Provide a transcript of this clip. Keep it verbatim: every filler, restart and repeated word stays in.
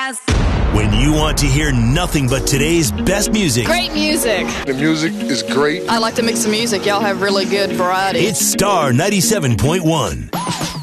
eyes. When you want to hear nothing but today's best music. Great music. The music is great. I like to mix the music. Y'all have really good variety. It's Star ninety-seven point one.